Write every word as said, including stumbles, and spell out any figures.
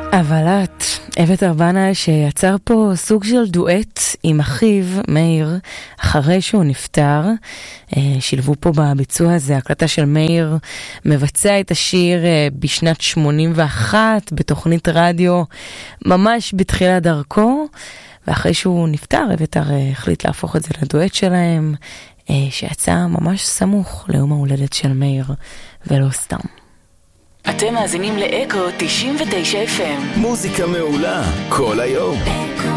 אבל את, אבט ארבנה, שיצר פה סוג של דואט עם אחיו, מאיר, אחרי שהוא נפטר. שילבו פה בביצוע הזה, הקלטה של מאיר מבצע את השיר בשנת שמונים ואחת, בתוכנית רדיו, ממש בתחילת דרכו, ואחרי שהוא נפטר, אבט החליט להפוך את זה לדואט שלהם, שיצא ממש סמוך ליום ההולדת של מאיר, ולא סתם. אתם מאזינים לאקו תשעים ותשע אף אם. מוזיקה מעולה, כל היום.